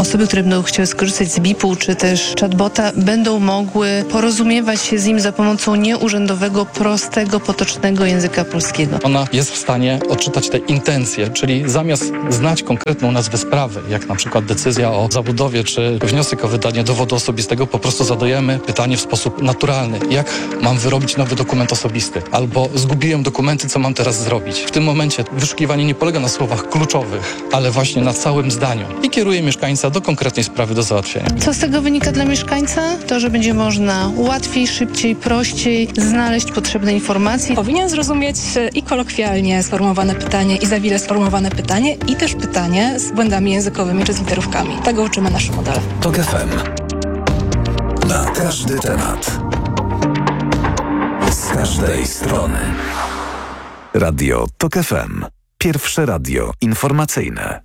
osoby, które będą chciały skorzystać z BIP-u czy też chatbota, będą mogły porozumiewać się z nim za pomocą nieurzędowego, prostego, potocznego języka polskiego. Ona jest w stanie odczytać te intencje, czyli zamiast znać konkretną nazwę sprawy, jak na przykład decyzja o zabudowie czy wniosek o wydanie dowodu osobistego, po prostu zadajemy pytanie w sposób naturalny. Jak mam wyrobić nowy dokument osobisty? Albo zgubiłem dokumenty, co mam teraz zrobić? W tym momencie wyszukiwanie nie polega na słowach kluczowych, ale właśnie na całym zdaniu i kieruje mieszkańca do konkretnej sprawy do załatwienia. Co z tego wynika dla mieszkańca? To, że będzie można łatwiej, szybciej, prościej znaleźć potrzebne informacje. Powinien zrozumieć i kolokwialnie sformułowane pytanie, i za wile sformułowane pytanie, i też pytanie z błędami językowymi czy z literówkami. Tego uczymy nasze modele. TOK FM. Na każdy temat. Z każdej strony. Radio TOK FM. Pierwsze radio informacyjne.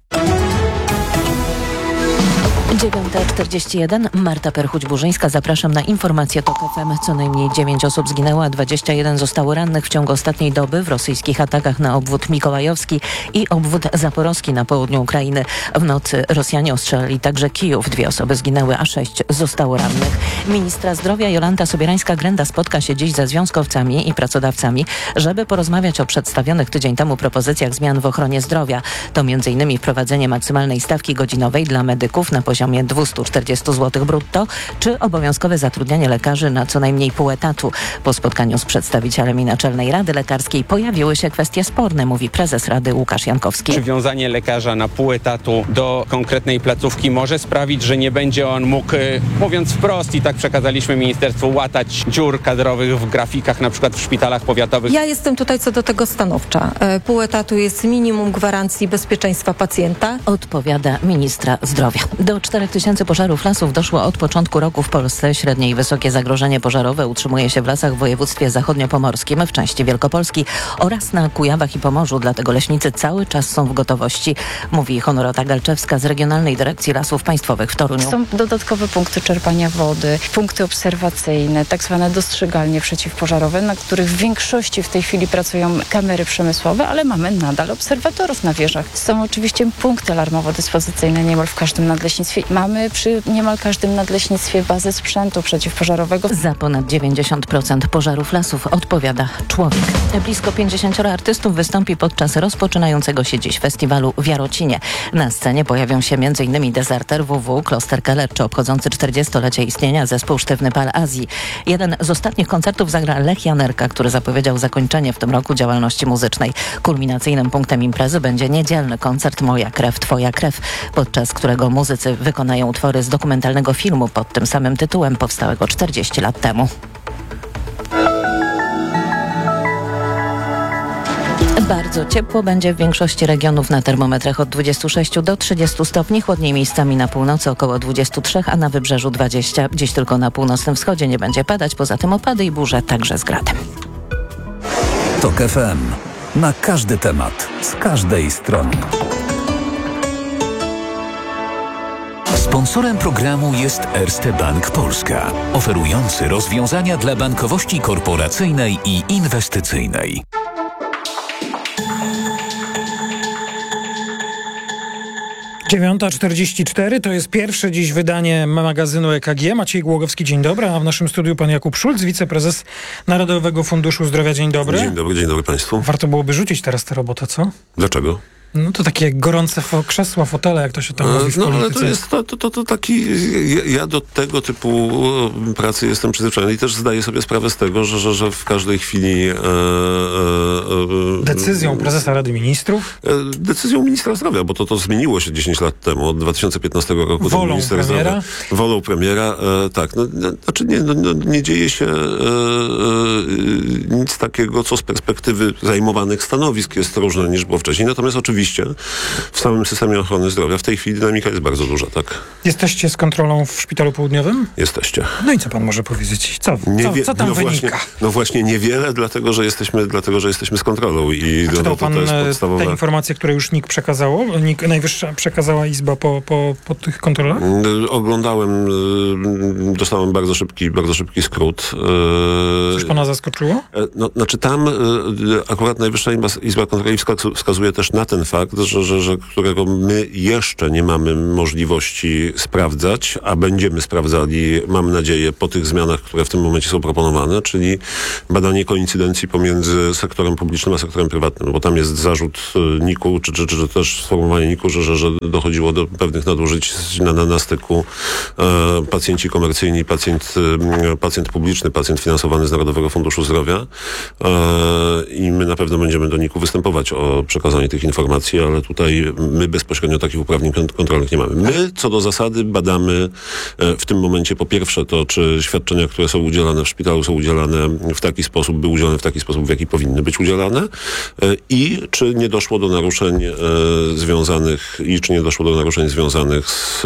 9:41. Marta Perchuć-Burzyńska. Zapraszam na informację TOK FM. Co najmniej 9 osób zginęło, a 21 zostało rannych w ciągu ostatniej doby w rosyjskich atakach na obwód mikołajowski i obwód zaporowski na południu Ukrainy. W nocy Rosjanie ostrzelali także Kijów. 2 osoby zginęły, a 6 zostało rannych. Ministra zdrowia Jolanta Sobierańska-Grenda spotka się dziś ze związkowcami i pracodawcami, żeby porozmawiać o przedstawionych tydzień temu propozycjach zmian w ochronie zdrowia. To m.in. wprowadzenie maksymalnej stawki godzinowej dla medyków na poziomie 240 zł brutto, czy obowiązkowe zatrudnianie lekarzy na co najmniej pół etatu. Po spotkaniu z przedstawicielami Naczelnej Rady Lekarskiej pojawiły się kwestie sporne, mówi prezes Rady Łukasz Jankowski. Przywiązanie lekarza na pół etatu do konkretnej placówki może sprawić, że nie będzie on mógł, mówiąc wprost, i tak przekazaliśmy ministerstwu, łatać dziur kadrowych w grafikach, na przykład w szpitalach powiatowych. Ja jestem tutaj co do tego stanowcza. Pół etatu jest minimum gwarancji bezpieczeństwa pacjenta. Odpowiada ministra zdrowia. Do 4000 pożarów lasów doszło od początku roku w Polsce. Średnie i wysokie zagrożenie pożarowe utrzymuje się w lasach w województwie zachodniopomorskim, w części Wielkopolski oraz na Kujawach i Pomorzu. Dlatego leśnicy cały czas są w gotowości, mówi Honorata Galczewska z Regionalnej Dyrekcji Lasów Państwowych w Toruniu. Są dodatkowe punkty czerpania wody, punkty obserwacyjne, tak zwane dostrzegalnie przeciwpożarowe, na których w większości w tej chwili pracują kamery przemysłowe, ale mamy nadal obserwatorów na wieżach. Są oczywiście punkty alarmowo-dyspozycyjne niemal w każdym nadleśnictwie. Mamy przy niemal każdym nadleśnictwie bazę sprzętu przeciwpożarowego. Za ponad 90% pożarów lasów odpowiada człowiek. Blisko 50 artystów wystąpi podczas rozpoczynającego się dziś festiwalu w Jarocinie. Na scenie pojawią się m.in. Dezerter, WW, Kloster Keller czy obchodzący 40-lecie istnienia zespół Sztywny Pal Azji. Jeden z ostatnich koncertów zagra Lech Janerka, który zapowiedział zakończenie w tym roku działalności muzycznej. Kulminacyjnym punktem imprezy będzie niedzielny koncert Moja krew, twoja krew, podczas którego muzycy wykonają utwory z dokumentalnego filmu pod tym samym tytułem powstałego 40 lat temu. Bardzo ciepło będzie w większości regionów, na termometrach od 26 do 30 stopni, chłodniej miejscami na północy około 23, a na wybrzeżu 20. Dziś tylko na północnym wschodzie nie będzie padać, poza tym opady i burze także z gradem. TOK FM. Na każdy temat, z każdej strony. Sponsorem programu jest Erste Bank Polska, oferujący rozwiązania dla bankowości korporacyjnej i inwestycyjnej. Dziewiąta 44 to jest pierwsze dziś wydanie magazynu EKG. Maciej Głogowski, dzień dobry, a w naszym studiu pan Jakub Szulc, wiceprezes Narodowego Funduszu Zdrowia. Dzień dobry. Dzień dobry Państwu. Warto byłoby rzucić teraz tę robotę, co? Dlaczego? No to takie gorące krzesła, fotele, jak to się tam mówi w polityce. Ale to jest to taki... Ja do tego typu pracy jestem przyzwyczajony i też zdaję sobie sprawę z tego, że w każdej chwili... Decyzją prezesa Rady Ministrów? Decyzją ministra zdrowia, bo to zmieniło się 10 lat temu, od 2015 roku. Wolą premiera? Wolą premiera, tak. Nie dzieje się nic takiego, co z perspektywy zajmowanych stanowisk jest różne niż było wcześniej. Natomiast oczywiście w samym systemie ochrony zdrowia w tej chwili dynamika jest bardzo duża, tak? Jesteście z kontrolą w Szpitalu Południowym? Jesteście. No i co pan może powiedzieć? Co tam wynika? Właśnie niewiele, dlatego że jesteśmy z kontrolą. I czytał pan to jest podstawowe... te informacje, które już NIK przekazało? Najwyższa przekazała Izba po tych kontrolach? Oglądałem, dostałem bardzo szybki skrót. Coś pana zaskoczyło? Tam akurat Najwyższa Izba Kontroli wskazuje też na ten fakt, którego my jeszcze nie mamy możliwości sprawdzać, a będziemy sprawdzali, mam nadzieję, po tych zmianach, które w tym momencie są proponowane, czyli badanie koincydencji pomiędzy sektorem publicznym a sektorem prywatnym, bo tam jest zarzut NIK-u, czy też sformułowanie NIK-u, że dochodziło do pewnych nadużyć na styku pacjenci komercyjni, pacjent publiczny, pacjent finansowany z Narodowego Funduszu Zdrowia i my na pewno będziemy do NIK-u występować o przekazanie tych informacji, ale tutaj my bezpośrednio takich uprawnień kontrolnych nie mamy. My co do zasady badamy w tym momencie po pierwsze to, czy świadczenia, które są udzielane w szpitalu są udzielane w taki sposób, by udzielane w taki sposób, w jaki powinny być udzielane i czy nie doszło do naruszeń związanych z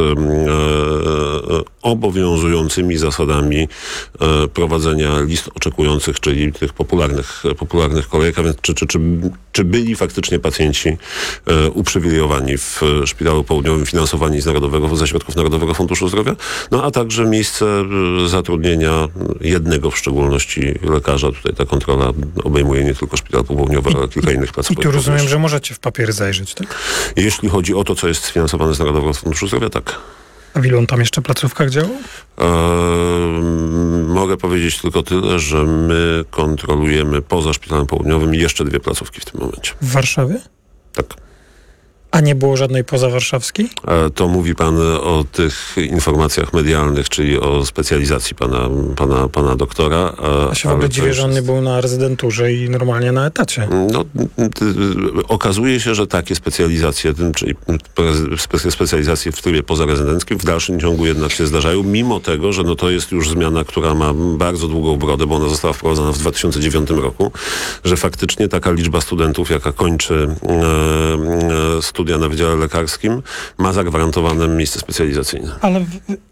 obowiązującymi zasadami prowadzenia list oczekujących, czyli tych popularnych kolejek, a więc czy byli faktycznie pacjenci uprzywilejowani w Szpitalu Południowym, finansowani ze środków Narodowego Funduszu Zdrowia, no a także miejsce zatrudnienia jednego w szczególności lekarza. Tutaj ta kontrola obejmuje nie tylko Szpital Południowy, ale kilka innych placówek. I tu rozumiem, że możecie w papiery zajrzeć, tak? Jeśli chodzi o to, co jest sfinansowane z Narodowego Funduszu Zdrowia, tak. A w ilu on tam jeszcze placówkach działał? Mogę powiedzieć tylko tyle, że my kontrolujemy poza Szpitalem Południowym jeszcze 2 placówki w tym momencie. W Warszawie? Tak. A nie było żadnej pozawarszawskiej? To mówi pan o tych informacjach medialnych, czyli o specjalizacji pana doktora. Ja się w ogóle dziwię, że on nie był na rezydenturze i normalnie na etacie. No, okazuje się, że takie specjalizacje, czyli specjalizacje w trybie pozarezydenckim w dalszym ciągu jednak się zdarzają, mimo tego, że to jest już zmiana, która ma bardzo długą brodę, bo ona została wprowadzona w 2009 roku, że faktycznie taka liczba studentów, jaka kończy studia na Wydziale Lekarskim, ma zagwarantowane miejsce specjalizacyjne. Ale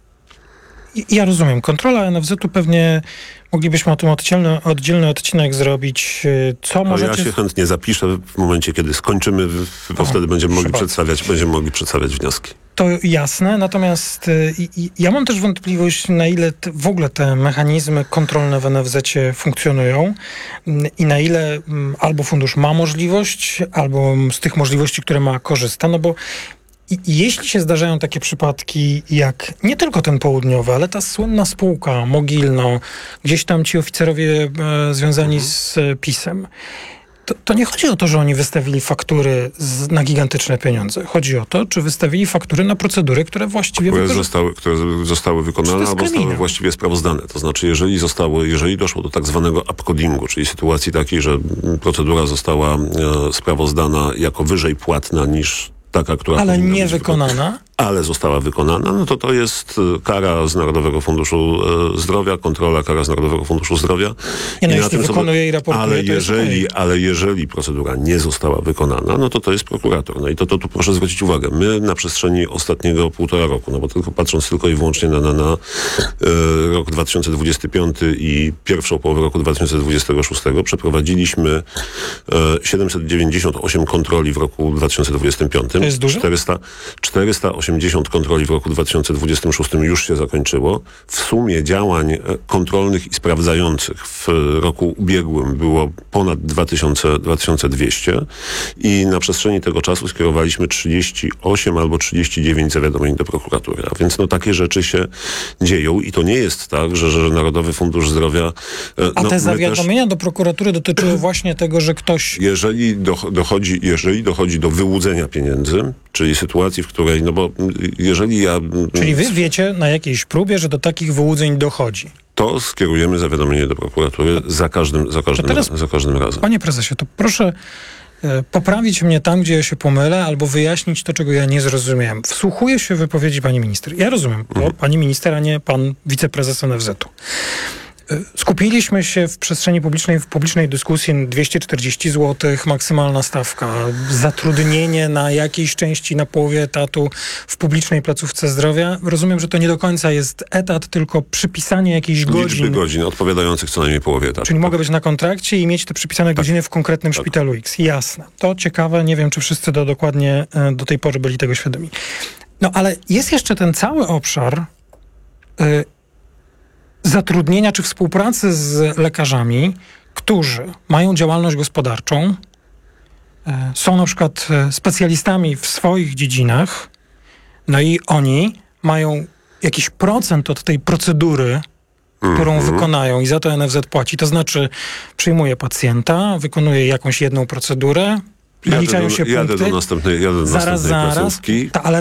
ja rozumiem. Kontrola NFZ-u pewnie moglibyśmy o tym oddzielny odcinek zrobić. Co możecie... Ja się chętnie zapiszę w momencie, kiedy skończymy, bo wtedy będziemy mogli przedstawiać wnioski. To jasne, natomiast ja mam też wątpliwość, na ile w ogóle te mechanizmy kontrolne w NFZ-cie funkcjonują i na ile albo fundusz ma możliwość, albo z tych możliwości, które ma, korzysta, no bo jeśli się zdarzają takie przypadki, jak nie tylko ten południowy, ale ta słynna spółka Mogilno, gdzieś tam ci oficerowie związani z PiS-em, to nie chodzi o to, że oni wystawili faktury na gigantyczne pieniądze. Chodzi o to, czy wystawili faktury na procedury, które właściwie które zostały wykonane albo zostały właściwie sprawozdane. To znaczy, jeżeli doszło do tak zwanego upcodingu, czyli sytuacji takiej, że procedura została sprawozdana jako wyżej płatna niż taka, która... Ale nie wykonana? Ale została wykonana, no to jest kara z Narodowego Funduszu Zdrowia, kontrola kara z Narodowego Funduszu Zdrowia. Jeśli wykonuje i raportuje, ale jeżeli procedura nie została wykonana, no to jest prokurator. No i to tu proszę zwrócić uwagę. My na przestrzeni ostatniego 1,5 roku, no bo patrząc tylko i wyłącznie na rok 2025 i pierwszą połowę roku 2026 przeprowadziliśmy 798 kontroli w roku 2025. To jest dużo? 480 kontroli w roku 2026 już się zakończyło. W sumie działań kontrolnych i sprawdzających w roku ubiegłym było ponad 2200 i na przestrzeni tego czasu skierowaliśmy 38 albo 39 zawiadomień do prokuratury. A więc takie rzeczy się dzieją i to nie jest tak, że Narodowy Fundusz Zdrowia... A te zawiadomienia do prokuratury dotyczyły właśnie tego, że ktoś... Jeżeli dochodzi do wyłudzenia pieniędzy, czyli sytuacji, w której, Czyli wy wiecie na jakiejś próbie, że do takich wyłudzeń dochodzi? To skierujemy zawiadomienie do prokuratury za każdym razem. Panie prezesie, to proszę poprawić mnie tam, gdzie ja się pomylę, albo wyjaśnić to, czego ja nie zrozumiałem. Wsłuchuję się w wypowiedzi pani minister. Ja rozumiem, to pani minister, a nie pan wiceprezes NFZ-u. Skupiliśmy się w przestrzeni publicznej, w publicznej dyskusji 240 zł, maksymalna stawka, zatrudnienie na jakiejś części, na połowie etatu w publicznej placówce zdrowia. Rozumiem, że to nie do końca jest etat, tylko przypisanie jakichś godzin. Liczby godzin odpowiadających co najmniej połowie etatu. Czyli mogę być na kontrakcie i mieć te przypisane godziny w konkretnym szpitalu X. Jasne. To ciekawe, nie wiem, czy wszyscy dokładnie do tej pory byli tego świadomi. No ale jest jeszcze ten cały obszar zatrudnienia czy współpracy z lekarzami, którzy mają działalność gospodarczą są na przykład specjalistami w swoich dziedzinach, no i oni mają jakiś procent od tej procedury, którą wykonają i za to NFZ płaci. To znaczy przyjmuje pacjenta, wykonuje jakąś jedną procedurę, naliczają się punkty. Jadę do następnej zaraz, placówki. ale